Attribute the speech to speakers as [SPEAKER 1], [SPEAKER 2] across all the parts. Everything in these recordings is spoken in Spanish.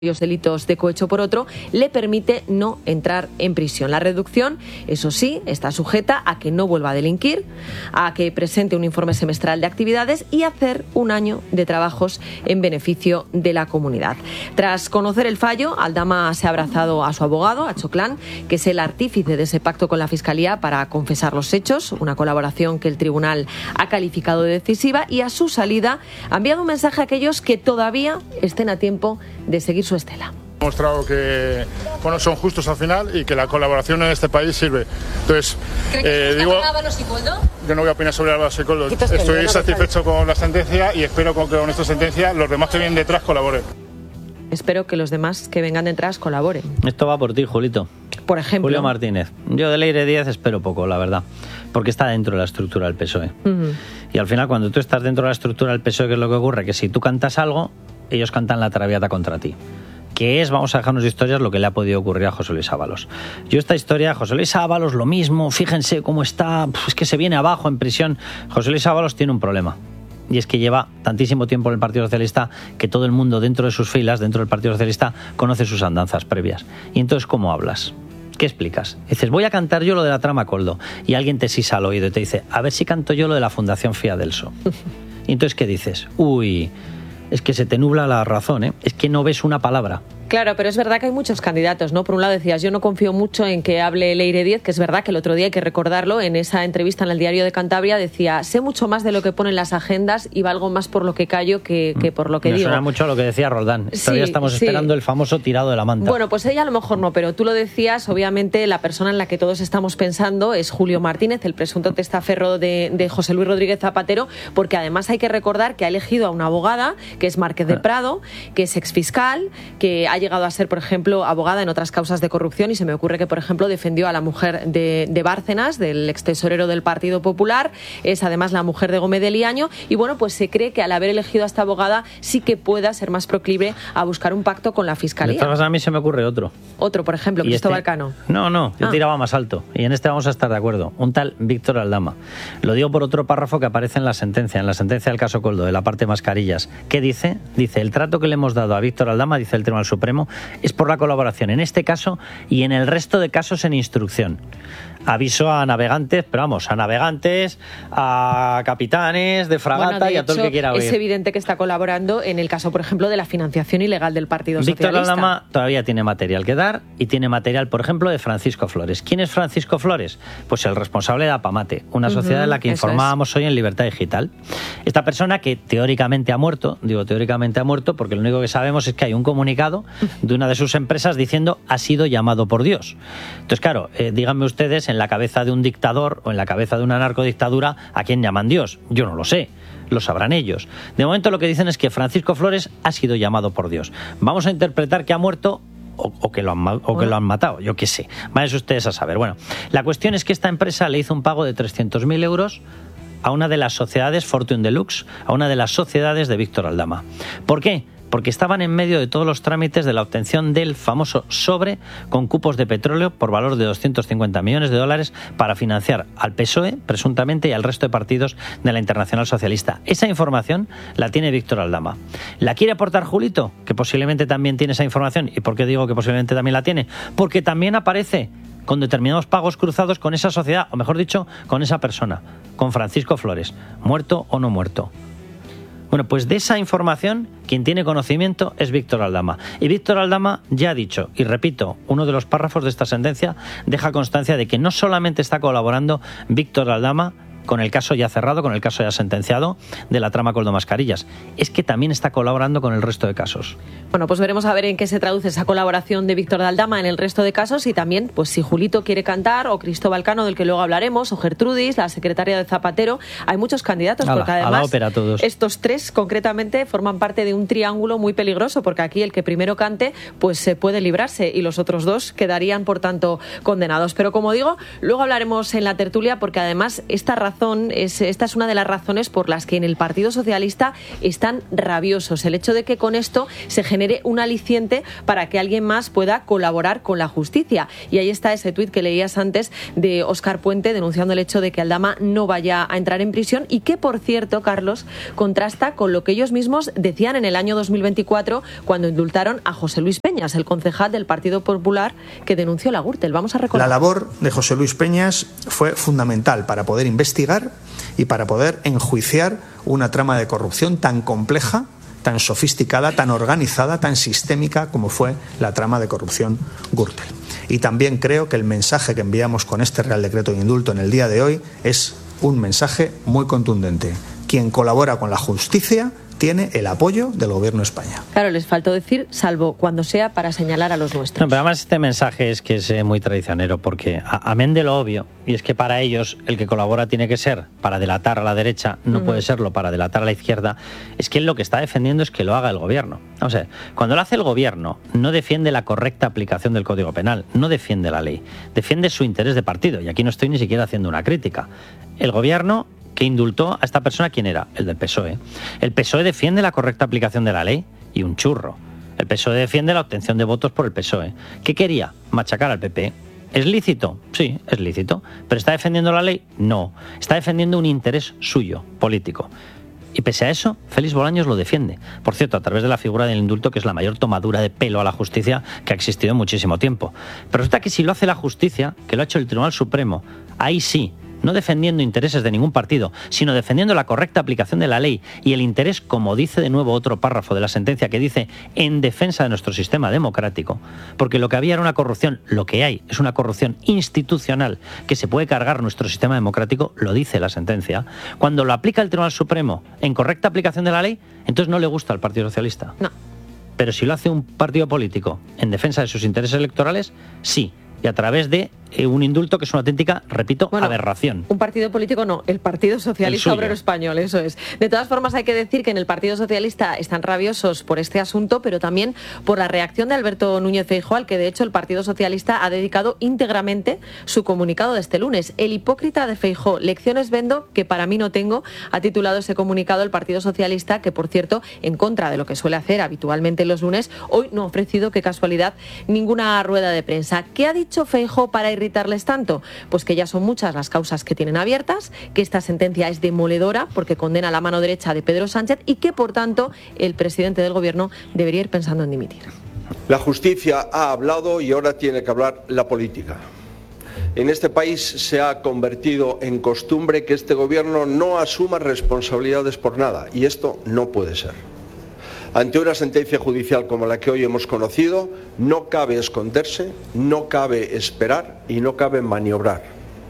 [SPEAKER 1] delitos de cohecho por otro, le permite no entrar en prisión. La reducción, eso sí, está sujeta a que no vuelva a delinquir, a que presente un informe semestral de actividades y hacer un año de trabajos en beneficio de la comunidad. Tras conocer el fallo, Aldama se ha abrazado a su abogado, a Choclán, que es el artífice de ese pacto con la Fiscalía para confesar los hechos, una colaboración que el tribunal ha calificado de decisiva, y a su salida ha enviado un mensaje a aquellos que todavía estén a tiempo de seguir su estela.
[SPEAKER 2] Ha demostrado que son justos al final y que la colaboración en este país sirve. Entonces, digo, yo no voy a opinar sobre Álvaro Sicoldo. Estoy satisfecho con la sentencia y espero que con esta sentencia los demás que vienen detrás colaboren.
[SPEAKER 1] Espero que los demás que vengan detrás colaboren.
[SPEAKER 3] Esto va por ti, Julito.
[SPEAKER 1] Por ejemplo.
[SPEAKER 3] Julio Martínez. Yo de Leire Díaz espero poco, la verdad, porque está dentro de la estructura del PSOE. Y al final, cuando tú estás dentro de la estructura del PSOE, ¿qué es lo que ocurre? Que si tú cantas algo, ellos cantan la traviata contra ti. Que es, vamos a dejarnos de historias, lo que le ha podido ocurrir a José Luis Ábalos. Yo esta historia, José Luis Ábalos, lo mismo, fíjense cómo está, es que se viene abajo en prisión. José Luis Ábalos tiene un problema. Y es que lleva tantísimo tiempo en el Partido Socialista que todo el mundo dentro de sus filas, dentro del Partido Socialista, conoce sus andanzas previas. Y entonces, ¿cómo hablas? ¿Qué explicas? Dices, voy a cantar yo lo de la trama Coldo. Y alguien te sisa al oído y te dice, a ver si canto yo lo de la Fundación Fiadelso. Y entonces, ¿qué dices? Uy, es que se te nubla la razón, ¿eh? Es que no ves una palabra.
[SPEAKER 1] Claro, pero es verdad que hay muchos candidatos, ¿no? Por un lado decías, yo no confío mucho en que hable Leire Díaz, que es verdad que el otro día hay que recordarlo, en esa entrevista en el Diario de Cantabria decía, sé mucho más de lo que ponen las agendas y valgo más por lo que callo que por lo que digo.
[SPEAKER 3] Me suena mucho a lo que decía Roldán. Todavía estamos esperando el famoso tirado de la manta.
[SPEAKER 1] Bueno, pues ella a lo mejor no, pero tú lo decías, obviamente la persona en la que todos estamos pensando es Julio Martínez, el presunto testaferro de José Luis Rodríguez Zapatero, porque además hay que recordar que ha elegido a una abogada, que es Márquez de Prado, que es exfiscal, que ha llegado a ser, por ejemplo, abogada en otras causas de corrupción, y se me ocurre que, por ejemplo, defendió a la mujer de Bárcenas, del extesorero del Partido Popular, es además la mujer de Gómez de Liaño, y bueno, pues se cree que al haber elegido a esta abogada sí que pueda ser más proclive a buscar un pacto con la Fiscalía.
[SPEAKER 3] A mí se me ocurre otro.
[SPEAKER 1] Otro, por ejemplo, Cristóbal Cano.
[SPEAKER 3] No, yo tiraba más alto, y en este vamos a estar de acuerdo. Un tal Víctor Aldama. Lo digo por otro párrafo que aparece en la sentencia del caso Coldo, de la parte mascarillas. ¿Qué dice? Dice, el trato que le hemos dado a Víctor Aldama, dice el Tribunal Supremo, es por la colaboración en este caso y en el resto de casos en instrucción. Aviso a navegantes, pero vamos, a navegantes, a capitanes de fragata y a todo el que quiera oír.
[SPEAKER 1] Es evidente que está colaborando en el caso, por ejemplo, de la financiación ilegal del Partido Socialista.
[SPEAKER 3] Víctor Aldama todavía tiene material que dar y tiene material, por ejemplo, de Francisco Flores. ¿Quién es Francisco Flores? Pues el responsable de Apamate, una sociedad en la que informábamos hoy en Libertad Digital. Esta persona que teóricamente ha muerto, digo teóricamente ha muerto porque lo único que sabemos es que hay un comunicado de una de sus empresas diciendo ha sido llamado por Dios. Entonces, claro, díganme ustedes, en la cabeza de un dictador o en la cabeza de una narcodictadura, ¿a quién llaman Dios? Yo no lo sé, lo sabrán ellos. De momento lo que dicen es que Francisco Flores ha sido llamado por Dios. Vamos a interpretar que ha muerto o que lo han matado, yo qué sé. Vayan ustedes a saber. Bueno, la cuestión es que esta empresa le hizo un pago de 300.000 euros a una de las sociedades Fortune Deluxe, a una de las sociedades de Víctor Aldama. ¿Por qué? Porque estaban en medio de todos los trámites de la obtención del famoso sobre con cupos de petróleo por valor de 250 millones de dólares para financiar al PSOE, presuntamente, y al resto de partidos de la Internacional Socialista. Esa información la tiene Víctor Aldama. ¿La quiere aportar Julito? Que posiblemente también tiene esa información. ¿Y por qué digo que posiblemente también la tiene? Porque también aparece con determinados pagos cruzados con esa sociedad, o mejor dicho, con esa persona, con Francisco Flores, muerto o no muerto. Bueno, pues de esa información, quien tiene conocimiento es Víctor Aldama. Y Víctor Aldama ya ha dicho, y repito, uno de los párrafos de esta sentencia deja constancia de que no solamente está colaborando Víctor Aldama con el caso ya cerrado, con el caso ya sentenciado de la trama Coldo Mascarillas, es que también está colaborando con el resto de casos.
[SPEAKER 1] Bueno, pues veremos a ver en qué se traduce esa colaboración de Víctor Aldama en el resto de casos, y también, pues si Julito quiere cantar, o Cristóbal Cano, del que luego hablaremos, o Gertrudis, la secretaria de Zapatero. Hay muchos candidatos, porque además
[SPEAKER 3] a la ópera todos.
[SPEAKER 1] Estos tres concretamente forman parte de un triángulo muy peligroso, porque aquí el que primero cante pues se puede librarse y los otros dos quedarían, por tanto, condenados. Pero como digo, luego hablaremos en la tertulia, porque además esta razón razón, esta es una de las razones por las que en el Partido Socialista están rabiosos. El hecho de que con esto se genere un aliciente para que alguien más pueda colaborar con la justicia. Y ahí está ese tuit que leías antes de Óscar Puente denunciando el hecho de que Aldama no vaya a entrar en prisión y que, por cierto, Carlos, contrasta con lo que ellos mismos decían en el año 2024 cuando indultaron a José Luis Peñas, el concejal del Partido Popular que denunció la Gürtel. Vamos a recordar.
[SPEAKER 4] La labor de José Luis Peñas fue fundamental para poder investigar y para poder enjuiciar una trama de corrupción tan compleja, tan sofisticada, tan organizada, tan sistémica como fue la trama de corrupción Gürtel. Y también creo que el mensaje que enviamos con este Real Decreto de Indulto en el día de hoy es un mensaje muy contundente. Quien colabora con la justicia tiene el apoyo del Gobierno de España.
[SPEAKER 1] Claro, les faltó decir, salvo cuando sea para señalar a los nuestros.
[SPEAKER 3] No, pero además este mensaje es que es muy traicionero, porque amén de lo obvio, y es que para ellos el que colabora tiene que ser para delatar a la derecha, no puede serlo para delatar a la izquierda, es que él lo que está defendiendo es que lo haga el Gobierno. O sea, cuando lo hace el Gobierno, no defiende la correcta aplicación del Código Penal, no defiende la ley, defiende su interés de partido, y aquí no estoy ni siquiera haciendo una crítica. El Gobierno que indultó a esta persona, ¿quién era? El del PSOE. El PSOE defiende la correcta aplicación de la ley y un churro. El PSOE defiende la obtención de votos por el PSOE. ¿Qué quería? Machacar al PP. ¿Es lícito? Sí, es lícito. ¿Pero está defendiendo la ley? No. Está defendiendo un interés suyo, político. Y pese a eso, Félix Bolaños lo defiende. Por cierto, a través de la figura del indulto, que es la mayor tomadura de pelo a la justicia que ha existido en muchísimo tiempo. Pero resulta que si lo hace la justicia, que lo ha hecho el Tribunal Supremo, ahí sí, no defendiendo intereses de ningún partido, sino defendiendo la correcta aplicación de la ley y el interés, como dice de nuevo otro párrafo de la sentencia que dice, en defensa de nuestro sistema democrático, porque lo que había era una corrupción, lo que hay es una corrupción institucional que se puede cargar nuestro sistema democrático, lo dice la sentencia. Cuando lo aplica el Tribunal Supremo en correcta aplicación de la ley, entonces no le gusta al Partido Socialista.
[SPEAKER 1] No.
[SPEAKER 3] Pero si lo hace un partido político en defensa de sus intereses electorales, sí. Y a través de un indulto que es una auténtica, repito, aberración.
[SPEAKER 1] Un partido político no, el Partido Socialista Obrero Español, eso es. De todas formas, hay que decir que en el Partido Socialista están rabiosos por este asunto, pero también por la reacción de Alberto Núñez Feijóo, al que de hecho el Partido Socialista ha dedicado íntegramente su comunicado de este lunes. El hipócrita de Feijóo, lecciones vendo que para mí no tengo, ha titulado ese comunicado el Partido Socialista, que por cierto, en contra de lo que suele hacer habitualmente los lunes, hoy no ha ofrecido, qué casualidad, ninguna rueda de prensa. ¿Qué ha dicho Feijóo para irritarles tanto? Pues que ya son muchas las causas que tienen abiertas, que esta sentencia es demoledora porque condena a la mano derecha de Pedro Sánchez y que, por tanto, el presidente del Gobierno debería ir pensando en dimitir.
[SPEAKER 5] La justicia ha hablado y ahora tiene que hablar la política. En este país se ha convertido en costumbre que este Gobierno no asuma responsabilidades por nada y esto no puede ser. Ante una sentencia judicial como la que hoy hemos conocido, no cabe esconderse, no cabe esperar y no cabe maniobrar.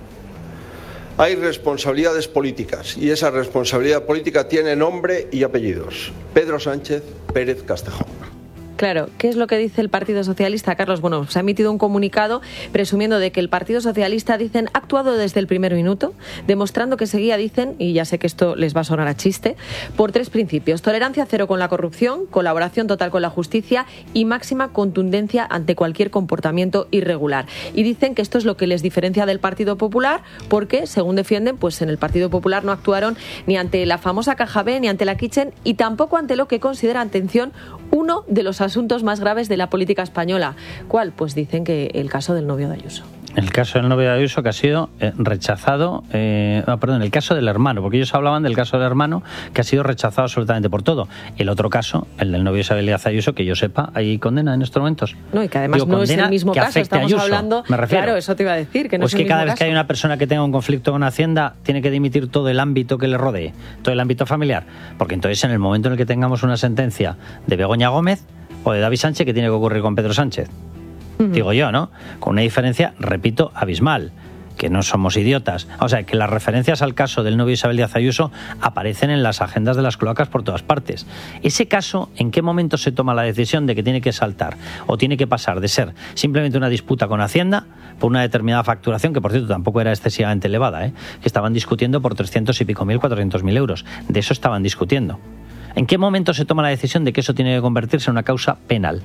[SPEAKER 5] Hay responsabilidades políticas y esa responsabilidad política tiene nombre y apellidos. Pedro Sánchez Pérez Castejón.
[SPEAKER 1] Claro, ¿qué es lo que dice el Partido Socialista, Carlos? Bueno, se ha emitido un comunicado presumiendo de que el Partido Socialista, dicen, ha actuado desde el primer minuto, demostrando que seguía, dicen, y ya sé que esto les va a sonar a chiste, por 3 principios: tolerancia cero con la corrupción, colaboración total con la justicia y máxima contundencia ante cualquier comportamiento irregular. Y dicen que esto es lo que les diferencia del Partido Popular, porque, según defienden, pues en el Partido Popular no actuaron ni ante la famosa Caja B, ni ante la Kitchen, y tampoco ante lo que considera, atención, uno de los asuntos más graves de la política española. ¿Cuál? Pues dicen que el caso del novio de Ayuso.
[SPEAKER 3] El caso del novio de Ayuso, que ha sido rechazado, el caso del hermano, porque ellos hablaban del caso del hermano, que ha sido rechazado absolutamente por todo. El otro caso, el del novio de Isabel Díaz Ayuso, que yo sepa, hay condena en estos momentos.
[SPEAKER 1] No, y que además no es el mismo caso, estamos hablando...
[SPEAKER 3] Me refiero.
[SPEAKER 1] Claro, eso te iba a decir, que no es el mismo caso.
[SPEAKER 3] Pues que cada vez que hay una persona que tenga un conflicto con Hacienda, tiene que dimitir todo el ámbito que le rodee, todo el ámbito familiar. Porque entonces, en el momento en el que tengamos una sentencia de Begoña Gómez o de David Sánchez, ¿qué tiene que ocurrir con Pedro Sánchez? Digo yo, ¿no? Con una diferencia, repito, abismal, que no somos idiotas. O sea, que las referencias al caso del novio Isabel Díaz Ayuso aparecen en las agendas de las cloacas por todas partes. Ese caso, ¿en qué momento se toma la decisión de que tiene que saltar o tiene que pasar de ser simplemente una disputa con Hacienda por una determinada facturación, que por cierto tampoco era excesivamente elevada, que estaban discutiendo por 300 y pico mil, 400.000 euros? De eso estaban discutiendo. ¿En qué momento se toma la decisión de que eso tiene que convertirse en una causa penal?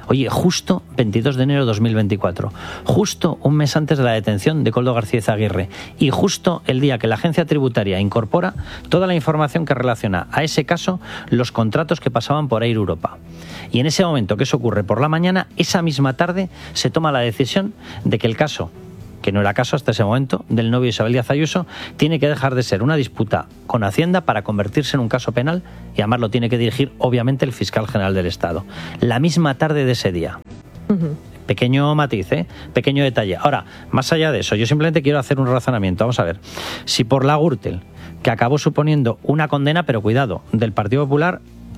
[SPEAKER 3] Oye, justo 22 de enero de 2024, justo un mes antes de la detención de Koldo García Izaguirre y justo el día que la agencia tributaria incorpora toda la información que relaciona a ese caso los contratos que pasaban por Air Europa. Y en ese momento que eso ocurre por la mañana, esa misma tarde se toma la decisión de que el caso, que no era caso hasta ese momento, del novio Isabel Díaz Ayuso, tiene que dejar de ser una disputa con Hacienda para convertirse en un caso penal, y además lo tiene que dirigir obviamente el fiscal general del Estado. La misma tarde de ese día. Pequeño matiz, pequeño detalle. Ahora, más allá de eso, yo simplemente quiero hacer un razonamiento. Vamos a ver, si por la Gürtel, que acabó suponiendo una condena, pero cuidado, del Partido Popular,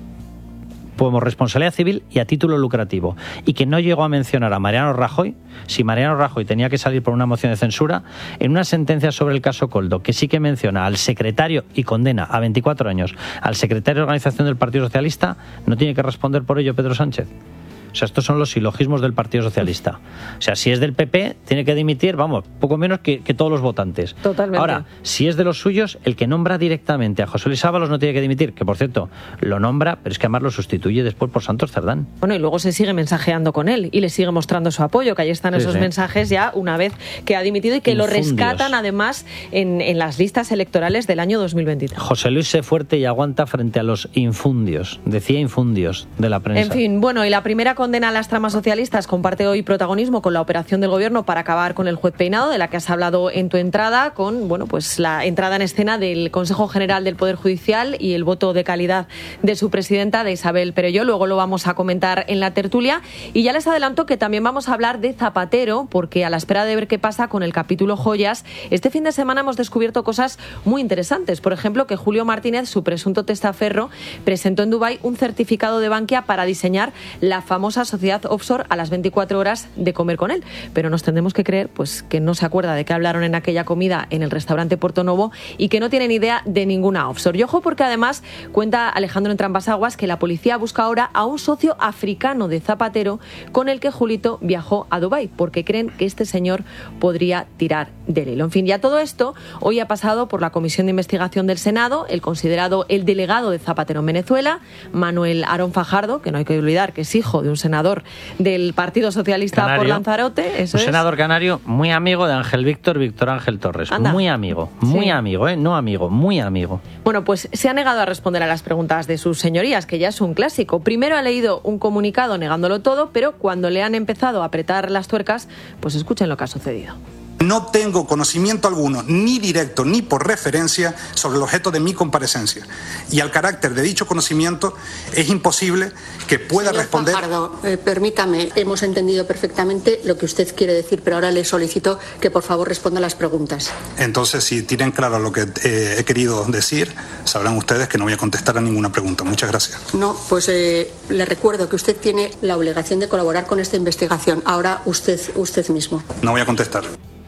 [SPEAKER 3] como responsabilidad civil y a título lucrativo, y que no llegó a mencionar a Mariano Rajoy, si Mariano Rajoy tenía que salir por una moción de censura, en una sentencia sobre el caso Koldo, que sí que menciona al secretario y condena a 24 años al secretario de organización del Partido Socialista, ¿no tiene que responder por ello Pedro Sánchez? O sea, estos son los silogismos del Partido Socialista. O sea, si es del PP, tiene que dimitir, vamos, poco menos que todos los votantes.
[SPEAKER 1] Totalmente.
[SPEAKER 3] Ahora, si es de los suyos, el que nombra directamente a José Luis Ábalos no tiene que dimitir, que por cierto, lo nombra, pero es que además lo sustituye después por Santos Cerdán.
[SPEAKER 1] Bueno, y luego se sigue mensajeando con él y le sigue mostrando su apoyo, que ahí están esos mensajes ya una vez que ha dimitido y que lo rescatan además en las listas electorales del año 2023.
[SPEAKER 3] José Luis sé fuerte y aguanta frente a los infundios, decía infundios de la prensa.
[SPEAKER 1] En fin, bueno, y la primera condena a las tramas socialistas comparte hoy protagonismo con la operación del gobierno para acabar con el juez Peinado, de la que has hablado en tu entrada, con pues la entrada en escena del Consejo General del Poder Judicial y el voto de calidad de su presidenta, de Isabel Perelló. Luego lo vamos a comentar en la tertulia. Y ya les adelanto que también vamos a hablar de Zapatero, porque a la espera de ver qué pasa con el capítulo joyas, este fin de semana hemos descubierto cosas muy interesantes. Por ejemplo, que Julio Martínez, su presunto testaferro, presentó en Dubái un certificado de Bankia para diseñar la famosa sociedad offshore a las 24 horas de comer con él. Pero nos tendremos que creer pues que no se acuerda de qué hablaron en aquella comida en el restaurante Puerto Novo y que no tienen idea de ninguna offshore. Y ojo, porque además cuenta Alejandro Entrambas-Aguas que la policía busca ahora a un socio africano de Zapatero con el que Julito viajó a Dubái, porque creen que este señor podría tirar del hilo. En fin, ya todo esto hoy ha pasado por la Comisión de Investigación del Senado, el considerado el delegado de Zapatero en Venezuela, Manuel Aarón Fajardo, que no hay que olvidar que es hijo de un senador del Partido Socialista canario, por Lanzarote. Eso un
[SPEAKER 3] senador canario muy amigo de Ángel Víctor Ángel Torres. Anda. Muy amigo, muy amigo, no amigo, muy amigo.
[SPEAKER 1] Bueno, pues se ha negado a responder a las preguntas de sus señorías, que ya es un clásico. Primero ha leído un comunicado negándolo todo, pero cuando le han empezado a apretar las tuercas, pues escuchen lo que ha sucedido.
[SPEAKER 6] No tengo conocimiento alguno, ni directo ni por referencia, sobre el objeto de mi comparecencia. Y al carácter de dicho conocimiento es imposible que pueda
[SPEAKER 7] Señor
[SPEAKER 6] responder...
[SPEAKER 7] Fajardo, permítame, hemos entendido perfectamente lo que usted quiere decir, pero ahora le solicito que por favor responda a las preguntas.
[SPEAKER 6] Entonces, si tienen claro lo que he querido decir, sabrán ustedes que no voy a contestar a ninguna pregunta. Muchas gracias.
[SPEAKER 7] No, pues le recuerdo que usted tiene la obligación de colaborar con esta investigación. Ahora usted mismo.
[SPEAKER 6] No voy a contestar.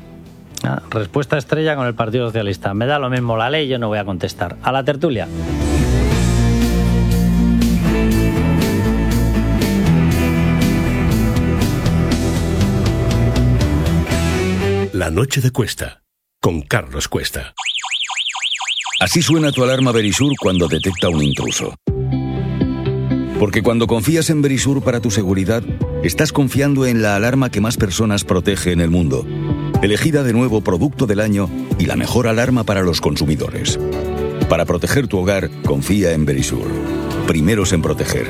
[SPEAKER 3] Respuesta estrella con el Partido Socialista. Me da lo mismo la ley, yo no voy a contestar. A la tertulia.
[SPEAKER 8] La noche de Cuesta, con Carlos Cuesta.
[SPEAKER 9] Así suena tu alarma Verisur cuando detecta un intruso. Porque cuando confías en Verisur para tu seguridad, estás confiando en la alarma que más personas protege en el mundo. Elegida de nuevo Producto del Año y la mejor alarma para los consumidores. Para proteger tu hogar, confía en Verisur. Primeros en proteger.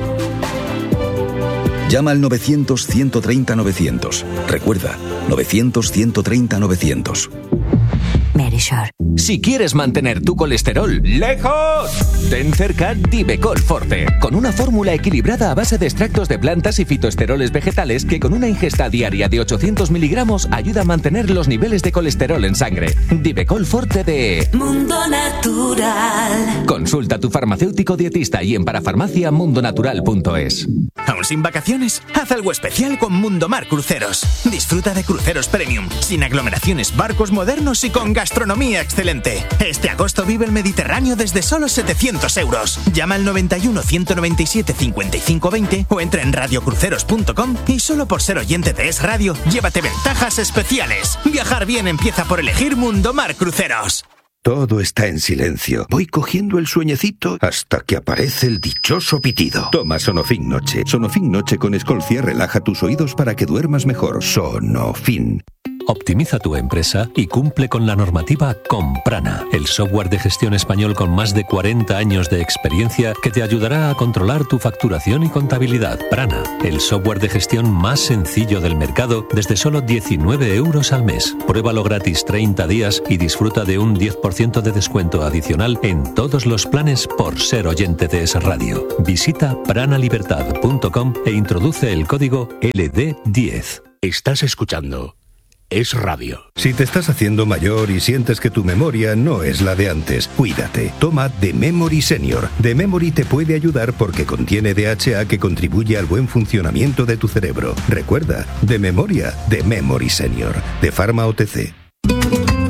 [SPEAKER 9] Llama al 900-130-900. Recuerda, 900-130-900.
[SPEAKER 10] Verisur. Si quieres mantener tu colesterol lejos, ten cerca Divecol Forte, con una fórmula equilibrada a base de extractos de plantas y fitoesteroles vegetales que con una ingesta diaria de 800 miligramos ayuda a mantener los niveles de colesterol en sangre. Divecol Forte de
[SPEAKER 11] Mundo Natural.
[SPEAKER 10] Consulta a tu farmacéutico dietista y en parafarmaciamundonatural.es.
[SPEAKER 12] ¿Aún sin vacaciones? Haz algo especial con Mundomar Cruceros. Disfruta de cruceros premium, sin aglomeraciones, barcos modernos y con gastronomía excelente. Este agosto vive el Mediterráneo desde solo 700 euros. Llama al 91 197 55 20 o entra en radiocruceros.com y solo por ser oyente de Es Radio, llévate ventajas especiales. Viajar bien empieza por elegir Mundomar Cruceros.
[SPEAKER 13] Todo está en silencio. Voy cogiendo el sueñecito hasta que aparece el dichoso pitido. Toma Sonofin Noche. Sonofin Noche con Escolcia relaja tus oídos para que duermas mejor. Sonofin.
[SPEAKER 10] Optimiza tu empresa y cumple con la normativa con Prana, el software de gestión español con más de 40 años de experiencia que te ayudará a controlar tu facturación y contabilidad. Prana, el software de gestión más sencillo del mercado desde solo 19 euros al mes. Pruébalo gratis 30 días y disfruta de un 10% de descuento adicional en todos los planes por ser oyente de Es Radio. Visita pranalibertad.com e introduce el código LD10.
[SPEAKER 8] Estás escuchando Es Radio.
[SPEAKER 13] Si te estás haciendo mayor y sientes que tu memoria no es la de antes, cuídate. Toma The Memory Senior. The Memory te puede ayudar porque contiene DHA que contribuye al buen funcionamiento de tu cerebro. Recuerda, de memoria, The Memory Senior, de Pharma OTC.